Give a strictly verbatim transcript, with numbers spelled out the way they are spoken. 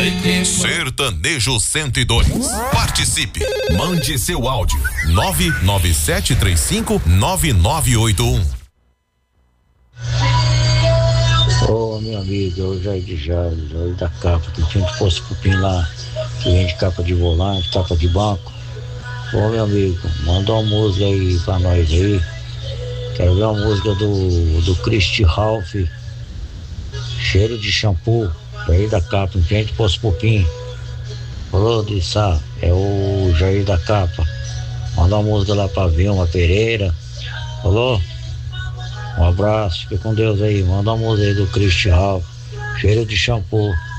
Sertanejo cento e dois. Participe. Mande seu áudio. nove nove sete três cinco nove nove oito um. Ô, meu amigo, eu já de Jales, Jair da Capa, que tinha de Poço Cupim lá, que vende capa de volante, capa de banco. Ô, meu amigo, manda uma música aí pra nós aí. Quero ver uma música do, do Christy Ralph, Cheiro de Shampoo, Jair da Capa, em frente de Poço Cupim. Falou, Dissá, é o Jair da Capa. Manda uma música lá pra Vilma Pereira. Falou? Um abraço, fica com Deus aí. Manda uma música aí do Christy Ralph, Cheiro de Shampoo.